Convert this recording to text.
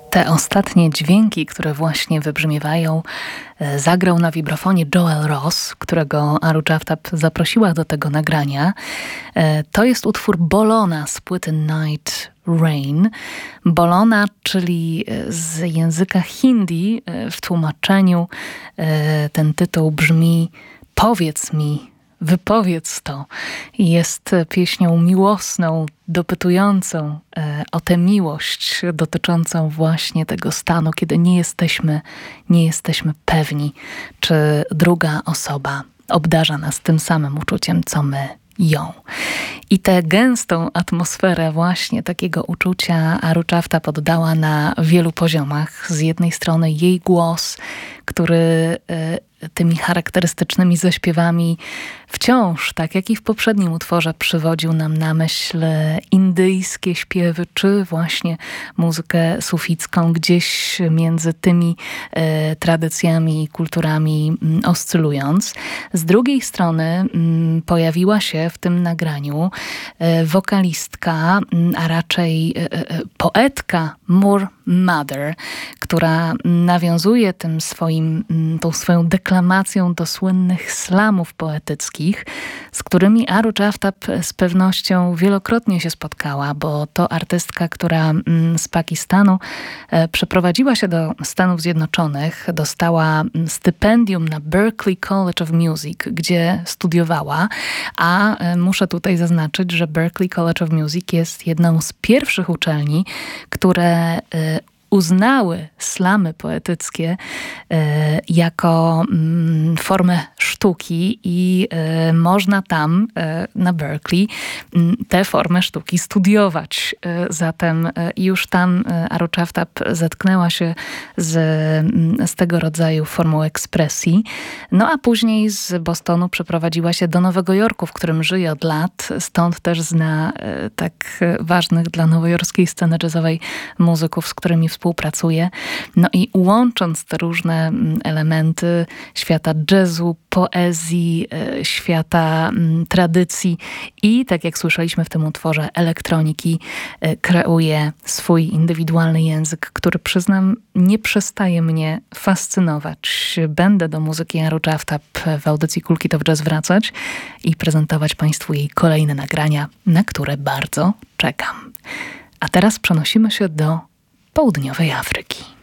Te ostatnie dźwięki, które właśnie wybrzmiewają, zagrał na wibrofonie Joel Ross, którego Aru Jaftab zaprosiła do tego nagrania. To jest utwór Bolona z płyty Night Rain. Bolona, czyli z języka hindi, w tłumaczeniu ten tytuł brzmi "Powiedz mi, wypowiedz to". Jest pieśnią miłosną, dopytującą o tę miłość dotyczącą właśnie tego stanu, kiedy nie jesteśmy pewni, czy druga osoba obdarza nas tym samym uczuciem, co my ją. I tę gęstą atmosferę właśnie takiego uczucia Aru Jaftab poddała na wielu poziomach. Z jednej strony jej głos, który tymi charakterystycznymi zaśpiewami wciąż, tak jak i w poprzednim utworze, przywodził nam na myśl indyjskie śpiewy, czy właśnie muzykę suficką, gdzieś między tymi tradycjami i kulturami oscylując. Z drugiej strony pojawiła się w tym nagraniu wokalistka, a raczej poetka Moor Mother, która nawiązuje tą swoją deklamacją do słynnych slamów poetyckich, z którymi Aru Jaftab z pewnością wielokrotnie się spotkała, bo to artystka, która z Pakistanu przeprowadziła się do Stanów Zjednoczonych, dostała stypendium na Berklee College of Music, gdzie studiowała, a muszę tutaj zaznaczyć, że Berklee College of Music jest jedną z pierwszych uczelni, które uznały slamy poetyckie jako formę sztuki i można tam na Berklee tę formę sztuki studiować. Zatem już tam Aru Jaftab zetknęła się z tego rodzaju formą ekspresji. No a później z Bostonu przeprowadziła się do Nowego Jorku, w którym żyje od lat. Stąd też zna tak ważnych dla nowojorskiej sceny jazzowej muzyków, z którymi współpracuje. No i łącząc te różne elementy świata jazzu, poezji, świata tradycji i, tak jak słyszeliśmy w tym utworze, elektroniki, kreuje swój indywidualny język, który, przyznam, nie przestaje mnie fascynować. Będę do muzyki Aru Jaftab w audycji Kulki to Jazz wracać i prezentować Państwu jej kolejne nagrania, na które bardzo czekam. A teraz przenosimy się do południowej Afryki.